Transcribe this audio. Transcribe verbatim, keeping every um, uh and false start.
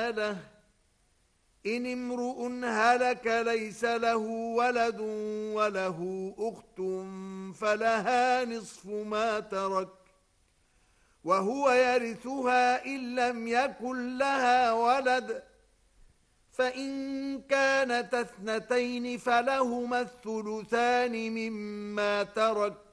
كلاله إن امرؤ هلك ليس له ولد وله أخت فلها نصف ما ترك وهو يرثها إن لم يكن لها ولد فإن كانت اثنتين فلهما الثلثان مما ترك